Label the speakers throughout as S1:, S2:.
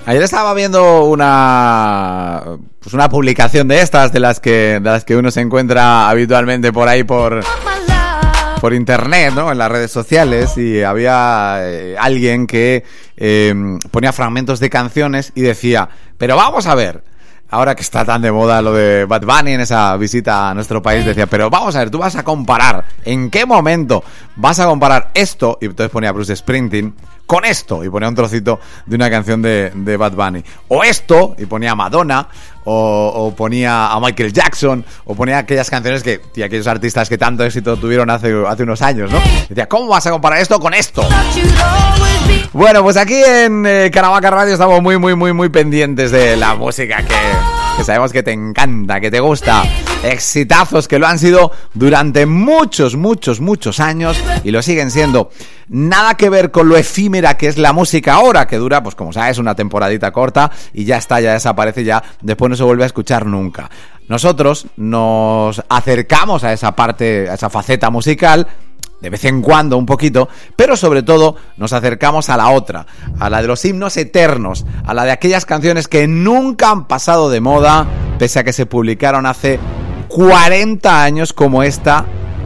S1: Ayer estaba viendo una publicación de estas, de las que uno se encuentra habitualmente por ahí por internet, ¿no? En las redes sociales, y había alguien que ponía fragmentos de canciones y decía, pero vamos a ver, ahora que está tan de moda lo de Bad Bunny en esa visita a nuestro país, decía, pero vamos a ver, tú vas a comparar, ¿en qué momento vas a comparar esto? Y entonces ponía Bruce Springsteen con esto, y ponía un trocito de una canción de Bad Bunny, o esto, y ponía a Madonna, o ponía a Michael Jackson, o ponía aquellas canciones y aquellos artistas que tanto éxito tuvieron hace unos años, ¿no? Decía, ¿cómo vas a comparar esto con esto? Bueno, pues aquí en Caravaca Radio estamos muy pendientes de la música que sabemos que te encanta, que te gusta. Exitazos que lo han sido durante muchos años y lo siguen siendo. Nada que ver con lo efímera que es la música ahora, que dura, pues como sabes, una temporadita corta y ya está, ya desaparece, ya después no se vuelve a escuchar nunca. Nosotros nos acercamos a esa parte, a esa faceta musical, de vez en cuando un poquito, pero sobre todo nos acercamos a la otra, a la de los himnos eternos, a la de aquellas canciones que nunca han pasado de moda, pese a que se publicaron hace 40 años, como esta,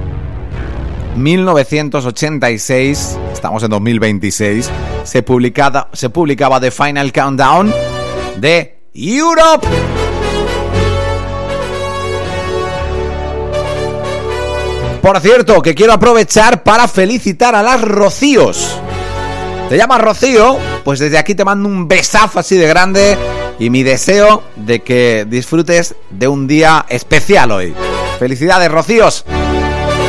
S1: 1986, estamos en 2026, se publicaba The Final Countdown de Europe. Por cierto, que quiero aprovechar para felicitar a las Rocíos. ¿Te llamas Rocío? Pues desde aquí te mando un besazo así de grande y mi deseo de que disfrutes de un día especial hoy. ¡Felicidades, Rocíos!